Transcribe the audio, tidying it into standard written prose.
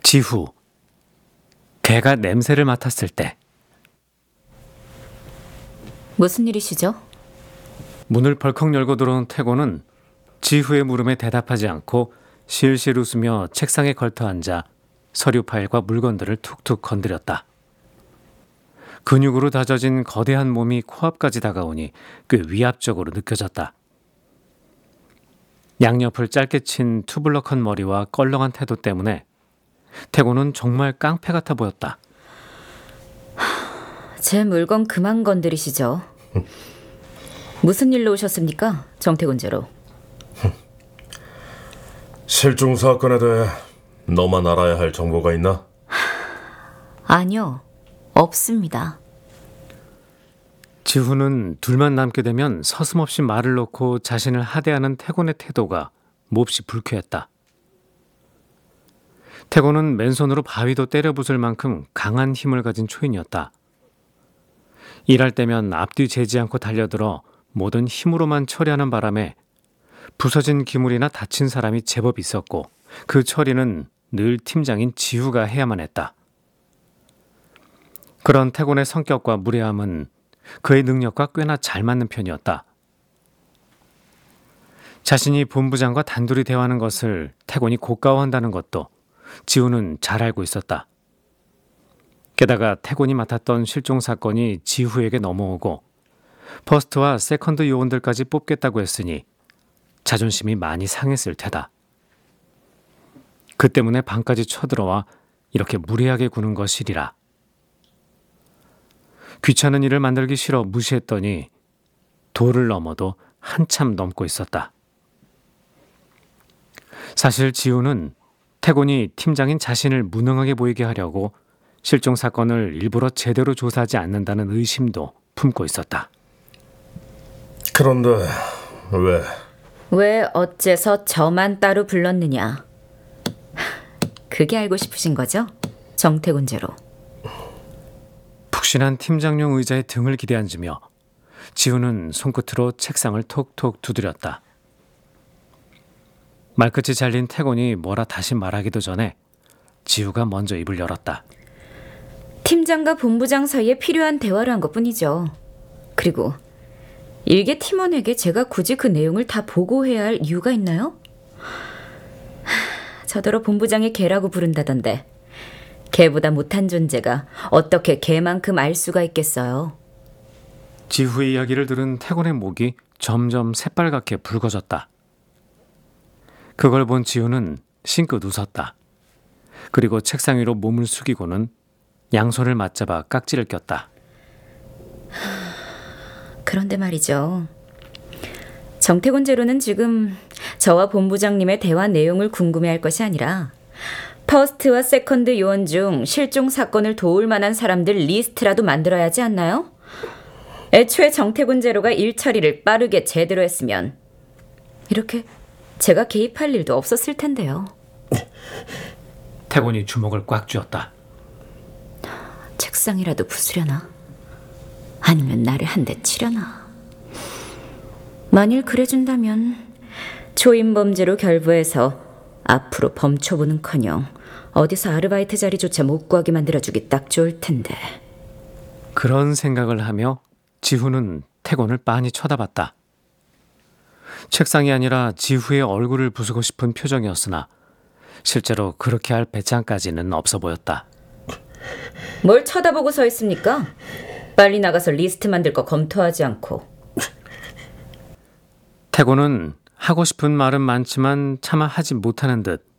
지후, 개가 냄새를 맡았을 때 무슨 일이시죠? 문을 벌컥 열고 들어온 태고는 지후의 물음에 대답하지 않고 실실 웃으며 책상에 걸터 앉아 서류 파일과 물건들을 툭툭 건드렸다. 근육으로 다져진 거대한 몸이 코앞까지 다가오니 꽤 위압적으로 느껴졌다. 양옆을 짧게 친 투블럭한 머리와 껄렁한 태도 때문에 태고는 정말 깡패 같아 보였다. 제 물건 그만 건드리시죠. 무슨 일로 오셨습니까? 정태군 제로. 실종 사건에 대해 너만 알아야 할 정보가 있나? 아니요, 없습니다. 지후는 둘만 남게 되면 서슴없이 말을 놓고 자신을 하대하는 태곤의 태도가 몹시 불쾌했다. 태곤은 맨손으로 바위도 때려 부술 만큼 강한 힘을 가진 초인이었다. 일할 때면 앞뒤 재지 않고 달려들어 모든 힘으로만 처리하는 바람에 부서진 기물이나 다친 사람이 제법 있었고 그 처리는 늘 팀장인 지후가 해야만 했다. 그런 태곤의 성격과 무례함은 그의 능력과 꽤나 잘 맞는 편이었다. 자신이 본부장과 단둘이 대화하는 것을 태곤이 고가워한다는 것도 지후는 잘 알고 있었다. 게다가 태곤이 맡았던 실종 사건이 지후에게 넘어오고 퍼스트와 세컨드 요원들까지 뽑겠다고 했으니 자존심이 많이 상했을 테다. 그 때문에 방까지 쳐들어와 이렇게 무례하게 구는 것이리라. 귀찮은 일을 만들기 싫어 무시했더니 도를 넘어도 한참 넘고 있었다. 사실 지우는 태곤이 팀장인 자신을 무능하게 보이게 하려고 실종 사건을 일부러 제대로 조사하지 않는다는 의심도 품고 있었다. 그런데 왜? 왜 어째서 저만 따로 불렀느냐? 그게 알고 싶으신 거죠? 정태군 제로. 푹신한 팀장용 의자에 등을 기대앉으며 지우는 손끝으로 책상을 톡톡 두드렸다. 말끝이 잘린 태곤이 뭐라 다시 말하기도 전에 지우가 먼저 입을 열었다. 팀장과 본부장 사이에 필요한 대화를 한 것뿐이죠. 그리고 일개 팀원에게 제가 굳이 그 내용을 다 보고해야 할 이유가 있나요? 저더러 본부장이 개라고 부른다던데 개보다 못한 존재가 어떻게 개만큼 알 수가 있겠어요? 지후의 이야기를 들은 태곤의 목이 점점 새빨갛게 붉어졌다. 그걸 본 지우는 싱긋 웃었다. 그리고 책상 위로 몸을 숙이고는 양손을 맞잡아 깍지를 꼈다. 그런데 말이죠. 정태곤 제로는 지금 저와 본부장님의 대화 내용을 궁금해할 것이 아니라 퍼스트와 세컨드 요원 중 실종 사건을 도울 만한 사람들 리스트라도 만들어야 하지 않나요? 애초에 정태곤 제로가 일 처리를 빠르게 제대로 했으면 이렇게 제가 개입할 일도 없었을 텐데요. 태곤이 주먹을 꽉 쥐었다. 책상이라도 부수려나? 아니면 나를 한 대 치려나? 만일 그래준다면 초인범죄로 결부해서 앞으로 범초부는커녕 어디서 아르바이트 자리조차 못 구하게 만들어주기 딱 좋을 텐데. 그런 생각을 하며 지후는 태곤을 빤히 쳐다봤다. 책상이 아니라 지후의 얼굴을 부수고 싶은 표정이었으나 실제로 그렇게 할 배짱까지는 없어 보였다. 뭘 쳐다보고 서 있습니까? 빨리 나가서 리스트 만들 거 검토하지 않고. 태곤은 하고 싶은 말은 많지만 차마 하지 못하는 듯